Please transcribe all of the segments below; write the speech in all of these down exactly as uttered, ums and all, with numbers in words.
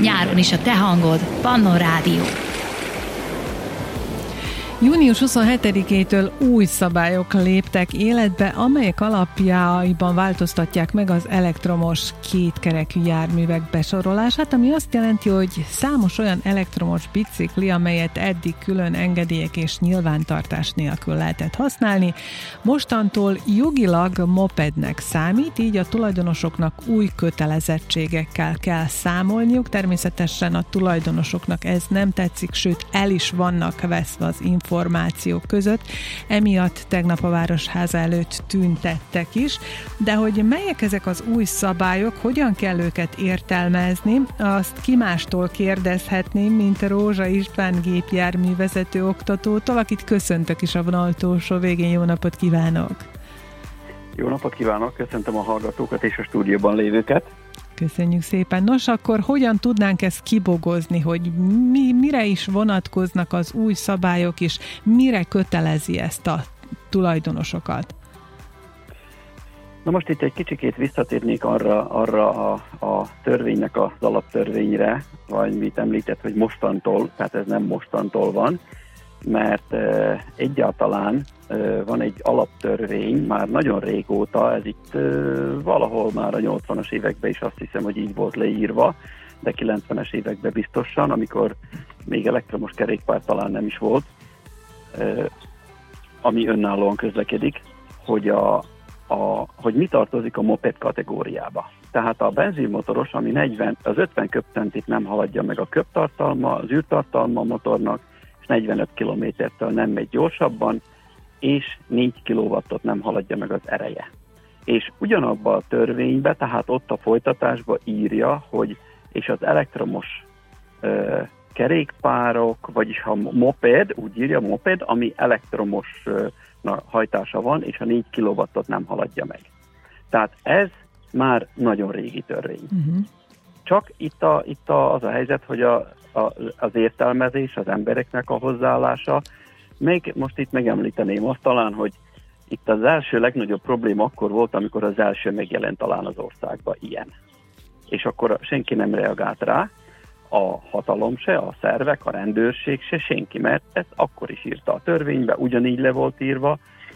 Nyáron is a te hangod, Pannon Rádió. június huszonhetedikétől új szabályok léptek életbe, amelyek alapjaiban változtatják meg az elektromos kétkerekű járművek besorolását, ami azt jelenti, hogy számos olyan elektromos bicikli, amelyet eddig külön engedélyek és nyilvántartás nélkül lehetett használni, mostantól jogilag mopednek számít, így a tulajdonosoknak új kötelezettségekkel kell számolniuk. Természetesen a tulajdonosoknak ez nem tetszik, sőt el is vannak veszve az információk információk között, emiatt tegnap a Városháza előtt tüntettek is, de hogy melyek ezek az új szabályok, hogyan kell őket értelmezni, azt ki mástól kérdezhetném, mint Rózsa István gépjárművezető oktatótól, akit köszöntök is a vonal túlsó végén. Jó napot kívánok! Jó napot kívánok, köszöntöm a hallgatókat és a stúdióban lévőket. Köszönjük szépen. Nos, akkor hogyan tudnánk ezt kibogozni, hogy mi, mire is vonatkoznak az új szabályok, és mire kötelezi ezt a tulajdonosokat? Na most itt egy kicsikét visszatérnék arra, arra a, a törvénynek az alaptörvényre, vagy mit említett, hogy mostantól, tehát ez nem mostantól van, mert e, egyáltalán e, van egy alaptörvény, már nagyon régóta, ez itt e, valahol már a nyolcvanas években is azt hiszem, hogy így volt leírva, de kilencvenes években biztosan, amikor még elektromos kerékpár talán nem is volt, e, ami önállóan közlekedik, hogy, a, a, hogy mi tartozik a moped kategóriába. Tehát a benzinmotoros, ami negyven, az ötven köbcentit nem haladja meg a köbtartalma, az űrtartalma a motornak, és negyvenöt kilométertől nem megy gyorsabban, és négy kilowattot nem haladja meg az ereje. És ugyanabban a törvényben, tehát ott a folytatásban írja, hogy és az elektromos ö, kerékpárok, vagyis ha moped, úgy írja moped, ami elektromos ö, na, hajtása van, és a négy kilowattot nem haladja meg. Tehát ez már nagyon régi törvény. Uh-huh. Csak itt, a, itt a, az a helyzet, hogy a, a, az értelmezés, az embereknek a hozzáállása, még most itt megemlíteném azt talán, hogy itt az első legnagyobb probléma akkor volt, amikor az első megjelent talán az országban ilyen. És akkor senki nem reagált rá, a hatalom se, a szervek, a rendőrség se, senki, mert ezt akkor is írta a törvénybe, ugyanígy le volt írva,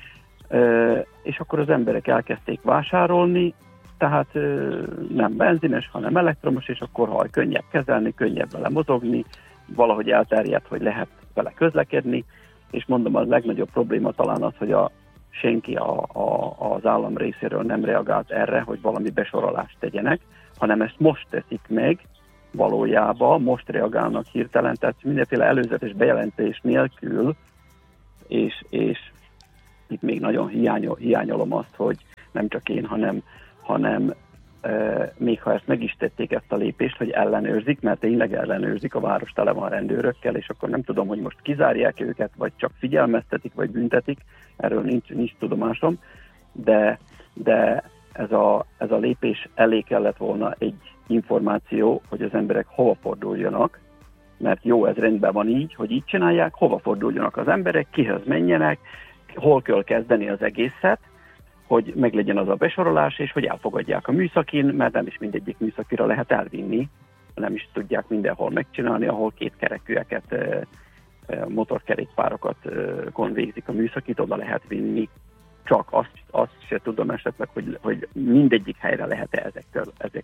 és akkor az emberek elkezdték vásárolni, tehát nem benzines, hanem elektromos, és akkor haj, könnyebb kezelni, könnyebb vele mozogni, valahogy elterjedt, hogy lehet vele közlekedni, és mondom, a legnagyobb probléma talán az, hogy a, senki a, a, az állam részéről nem reagált erre, hogy valami besorolást tegyenek, hanem ezt most teszik meg valójában, most reagálnak hirtelen, tehát mindenféle előzetes bejelentés nélkül, és, és itt még nagyon hiányol, hiányolom azt, hogy nem csak én, hanem hanem e, még ha ezt meg is tették ezt a lépést, hogy ellenőrzik, mert tényleg ellenőrzik, a város tele van rendőrökkel, és akkor nem tudom, hogy most kizárják őket, vagy csak figyelmeztetik, vagy büntetik, erről nincs, nincs tudomásom, de, de ez, a, ez a lépés elé kellett volna egy információ, hogy az emberek hova forduljanak, mert jó, ez rendben van így, hogy így csinálják, hova forduljanak az emberek, kihez menjenek, hol kell kezdeni az egészet, hogy meglegyen az a besorolás, és hogy elfogadják a műszakin, mert nem is mindegyik műszakira lehet elvinni, nem is tudják mindenhol megcsinálni, ahol kétkerekűeket, motorkerékpárokat végzik a műszakit, oda lehet vinni. Csak azt, azt se tudom esetleg, hogy, hogy mindegyik helyre lehet-e ezektől, ezek.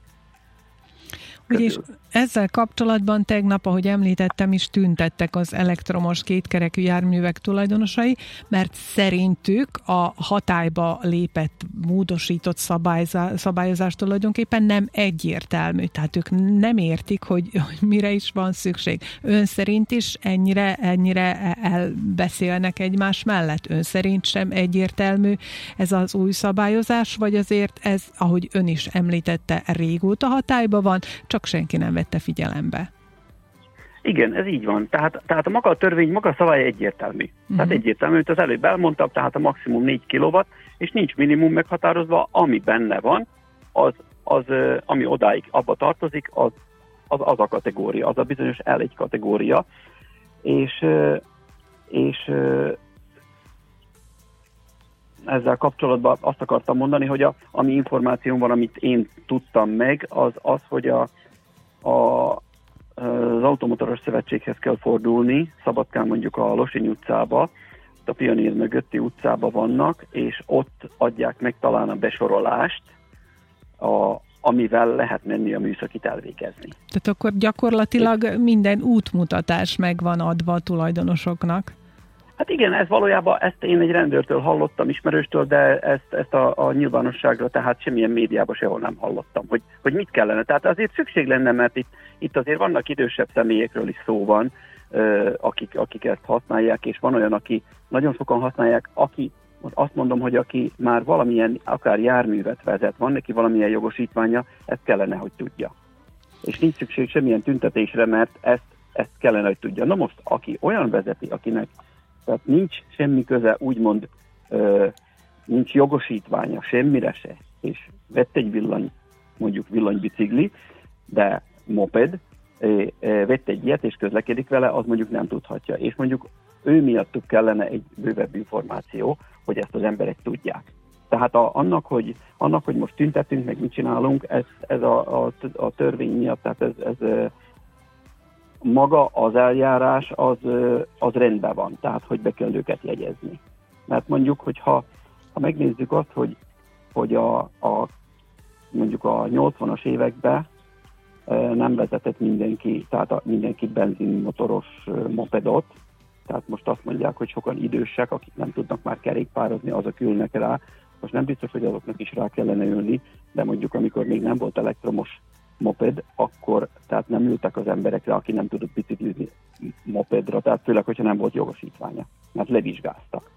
Ugyis ezzel kapcsolatban tegnap, ahogy említettem is, tüntettek az elektromos kétkerekű járművek tulajdonosai, mert szerintük a hatályba lépett, módosított szabályozás tulajdonképpen nem egyértelmű. Tehát ők nem értik, hogy, hogy mire is van szükség. Ön szerint is ennyire, ennyire elbeszélnek egymás mellett? Ön szerint sem egyértelmű ez az új szabályozás, vagy azért ez, ahogy ön is említette, régóta hatályban van, csak senki nem vette figyelembe. Igen, ez így van. Tehát, tehát a maga a törvény, maga a szabály egyértelmű. Uh-huh. Tehát egyértelmű, mint az előbb elmondtam, tehát a maximum négy kilowatt, és nincs minimum meghatározva, ami benne van, az, az ami odáig abba tartozik, az, az, az a kategória, az a bizonyos el egy kategória, és, és ezzel kapcsolatban azt akartam mondani, hogy a, ami információm van, amit én tudtam meg, az az, hogy a, a, az Automotoros Szövetséghez kell fordulni, Szabadkán mondjuk a Losiny utcába, a Pionír mögötti utcába vannak, és ott adják meg talán a besorolást, a, amivel lehet menni a műszakit elvégezni. Tehát akkor gyakorlatilag minden útmutatás meg van adva a tulajdonosoknak. Hát igen, ez valójában, ezt én egy rendőrtől hallottam, ismerőstől, de ezt, ezt a, a nyilvánosságra, tehát semmilyen médiában sehol nem hallottam, hogy, hogy mit kellene. Tehát azért szükség lenne, mert itt, itt azért vannak idősebb személyekről is szó van, akik, akik ezt használják, és van olyan, aki nagyon sokan használják, aki, azt mondom, hogy aki már valamilyen, akár járművet vezet, van neki valamilyen jogosítványa, ezt kellene, hogy tudja. És nincs szükség semmilyen tüntetésre, mert ezt, ezt kellene, hogy tudja. Na most, aki olyan vezeti, akinek tehát nincs semmi köze, úgymond ö, nincs jogosítványa semmire se, és vett egy villany, mondjuk villanybicikli, de moped, ö, ö, vett egy ilyet és közlekedik vele, az mondjuk nem tudhatja. És mondjuk ő miattuk kellene egy bővebb információ, hogy ezt az emberek tudják. Tehát a, annak, hogy, annak, hogy most tüntetünk, meg mit csinálunk, ez, ez a, a, a törvény miatt, tehát ez, ez maga az eljárás az, az rendben van, tehát hogy be kell őket jegyezni. Mert mondjuk, hogyha ha megnézzük azt, hogy, hogy a, a, mondjuk a nyolcvanas években nem vezetett mindenki, tehát a, mindenki benzinmotoros mopedot, tehát most azt mondják, hogy sokan idősek, akik nem tudnak már kerékpározni, azok ülnek rá. Most nem biztos, hogy azoknak is rá kellene ülni, de mondjuk amikor még nem volt elektromos moped, akkor tehát nem ültek az emberekre, aki nem tudott biciklizni mopedra, tehát főleg, hogyha nem volt jogosítványa, mert levizsgáztak.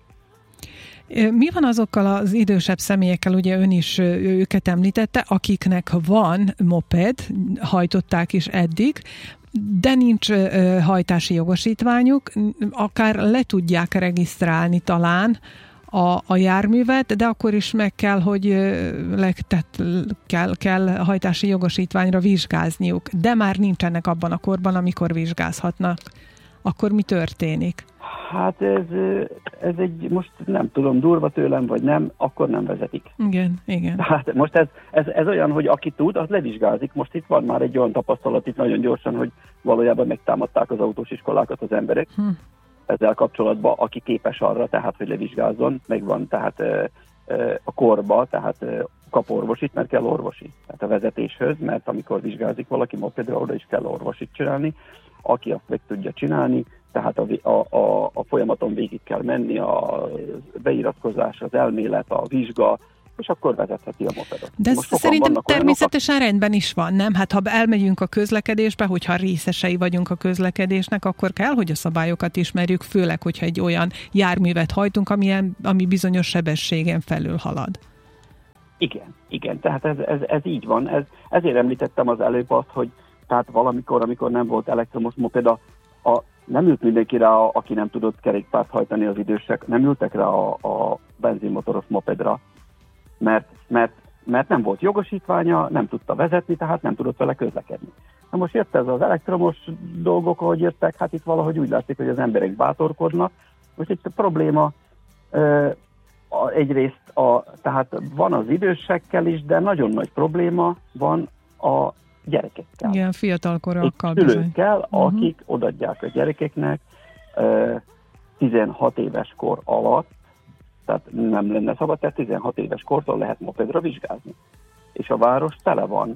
Mi van azokkal az idősebb személyekkel, ugye ön is őket említette, akiknek van moped, hajtották is eddig, de nincs hajtási jogosítványuk, akár le tudják regisztrálni talán a, a járművet, de akkor is meg kell, hogy le, tehát kell, kell hajtási jogosítványra vizsgázniuk, de már nincsenek abban a korban, amikor vizsgázhatnak. Akkor mi történik? Hát ez, ez egy, most nem tudom, durva tőlem, vagy nem, akkor nem vezetik. Igen, igen. Hát most ez, ez, ez olyan, hogy aki tud, az levizsgázik. Most itt van már egy olyan tapasztalat itt nagyon gyorsan, hogy valójában megtámadták az autós iskolákat az emberek hm. ezzel kapcsolatban, aki képes arra, tehát hogy levizsgázzon, megvan tehát a korba, tehát kap orvosit, mert kell orvosi. Tehát a vezetéshöz, mert amikor vizsgázik valaki mopedra, oda is kell orvosit csinálni, aki azt meg tudja csinálni, tehát a, a, a, a folyamaton végig kell menni, a beiratkozás, az elmélet, a vizsga, és akkor vezetheti a mopedot. De ez szerintem természetesen olyanok, rendben is van, nem? Hát ha elmegyünk a közlekedésbe, hogyha részesei vagyunk a közlekedésnek, akkor kell, hogy a szabályokat ismerjük, főleg, hogyha egy olyan járművet hajtunk, amilyen, ami bizonyos sebességen felül halad. Igen, igen, tehát ez, ez, ez így van. Ez, ezért említettem az előbb azt, hogy tehát valamikor, amikor nem volt elektromos moped, a, a, nem ült mindenki rá, a, aki nem tudott kerékpárt hajtani, az idősek, nem ültek rá a, a benzinmotoros mopedra, mert, mert, mert nem volt jogosítványa, nem tudta vezetni, tehát nem tudott vele közlekedni. Na most jött ez az elektromos dolgok, ahogy jöttek, hát itt valahogy úgy látszik, hogy az emberek bátorkodnak. Most itt a probléma e, a, egyrészt, a, tehát van az idősekkel is, de nagyon nagy probléma van a gyerekekkel. Igen, fiatalkorúakkal bizony. Szülőkkel, akik uh-huh. odaadják a gyerekeknek e, tizenhat éves kor alatt, tehát nem lenne szabad, tehát tizenhat éves kortól lehet mopedra vizsgázni. És a város tele van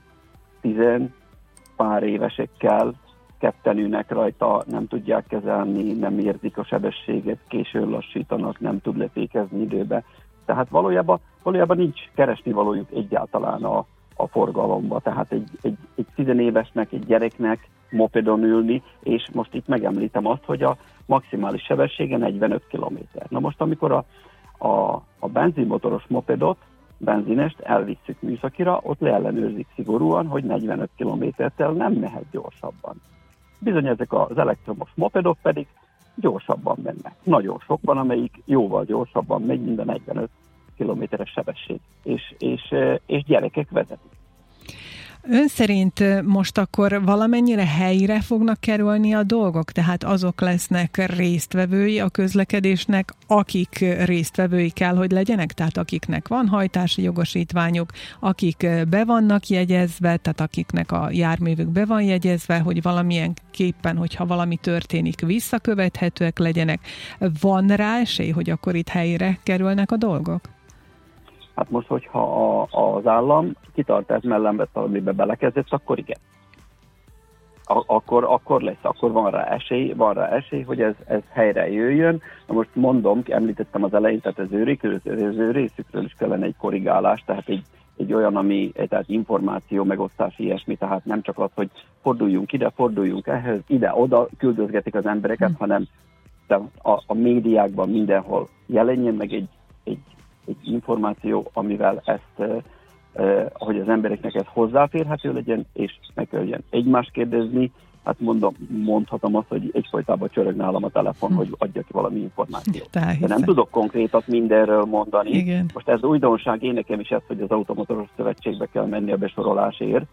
tizen pár évesekkel, ketten ülnek rajta, nem tudják kezelni, nem érzik a sebességet, későn lassítanak, nem tud lefékezni időbe. Tehát valójában, valójában nincs keresnivalójuk egyáltalán a, a forgalomba. Tehát egy, egy, egy tizenévesnek, egy gyereknek mopedon ülni, és most itt megemlítem azt, hogy a maximális sebessége negyvenöt kilométer. Na most amikor a A, a benzinmotoros mopedot, benzinest elvisszük műszakira, ott leellenőrzik szigorúan, hogy negyvenöt kilométertel nem mehet gyorsabban. Bizony ezek az elektromos mopedok pedig gyorsabban mennek. Nagyon sok van, amelyik jóval gyorsabban megy, mint a negyvenöt kilométeres sebesség. És, és, és gyerekek vezetik. Ön szerint most akkor valamennyire helyre fognak kerülni a dolgok? Tehát azok lesznek résztvevői a közlekedésnek, akik résztvevői kell, hogy legyenek? Tehát akiknek van hajtási jogosítványuk, akik be vannak jegyezve, tehát akiknek a járművük be van jegyezve, hogy valamilyen képpen, hogyha valami történik, visszakövethetőek legyenek. Van rá esély, hogy akkor itt helyre kerülnek a dolgok? Hát most, hogyha a, az állam kitart ez mellembe, amiben belekezdett, akkor igen. A, akkor, akkor lesz, akkor van rá esély, van rá esély, hogy ez, ez helyre jöjjön. Na most mondom, említettem az elején, tehát az ő, az ő részükről is kellene egy korrigálás, tehát egy, egy olyan, ami, tehát információ, megosztás, ilyesmi, tehát nem csak az, hogy forduljunk ide, forduljunk ehhez, ide-oda küldözgetik az embereket, hmm. hanem a, a médiákban mindenhol jelenjen meg egy, egy egy információ, amivel ezt, eh, hogy az embereknek ez hozzáférhető legyen, és meg kelljen egymást kérdezni. Hát mondom, mondhatom azt, hogy egyfolytában csörög nálam a telefon, hm. hogy adja ki valami információt. De nem tudok konkrétat mindenről mondani. Igen. Most ez újdonság, én nekem is ez, hogy az Automotoros Szövetségbe kell menni a besorolásért,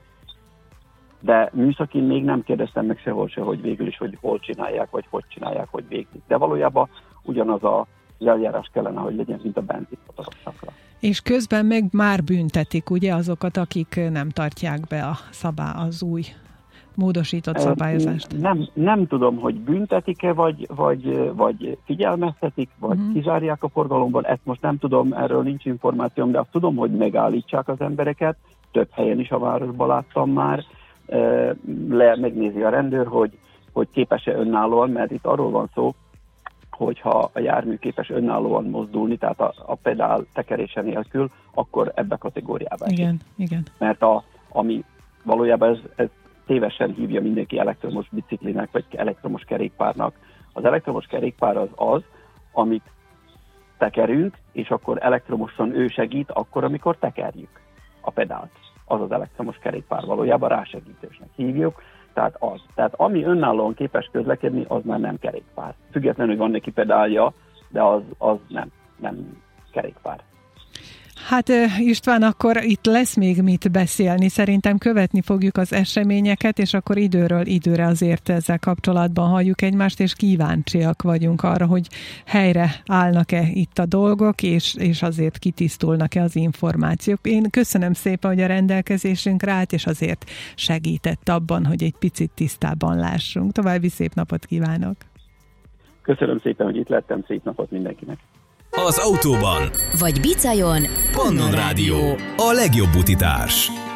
de műszakin még nem kérdeztem meg sehol se, hogy végül is, hogy hol csinálják, vagy hogy csinálják, hogy végzik. De valójában ugyanaz a eljárás kellene, hogy legyen, mint a benzinmotorosakra. És közben meg már büntetik, ugye, azokat, akik nem tartják be a szabály, az új módosított szabályozást? Nem, nem tudom, hogy büntetik-e, vagy, vagy, vagy figyelmeztetik, vagy uh-huh. kizárják a forgalomból. Ezt most nem tudom, erről nincs információm, de azt tudom, hogy megállítsák az embereket. Több helyen is a városban láttam már. Le, megnézi a rendőr, hogy, hogy képes-e önállóan, mert itt arról van szó, hogyha a jármű képes önállóan mozdulni, tehát a, a pedál tekerése nélkül, akkor ebbe kategóriába esik. Igen, igen. Mert a, ami valójában ez, ez tévesen hívja mindenki elektromos biciklinek, vagy elektromos kerékpárnak. Az elektromos kerékpár az az, amit tekerünk, és akkor elektromosan ő segít akkor, amikor tekerjük a pedált. Az az elektromos kerékpár, valójában rásegítősnek hívjuk. Tehát az. Tehát ami önállóan képes közlekedni, az már nem kerékpár. Függetlenül, hogy van neki pedálja, de az, az nem, nem kerékpár. Hát István, akkor itt lesz még mit beszélni. Szerintem követni fogjuk az eseményeket, és akkor időről időre azért ezzel kapcsolatban halljuk egymást, és kíváncsiak vagyunk arra, hogy helyre állnak-e itt a dolgok, és, és azért kitisztulnak-e az információk. Én köszönöm szépen, hogy a rendelkezésünkre állt, és azért segített abban, hogy egy picit tisztában lássunk. További szép napot kívánok! Köszönöm szépen, hogy itt lettem, szép napot mindenkinek! Az autóban vagy bicajon Pannon Rádió, a legjobb utitárs.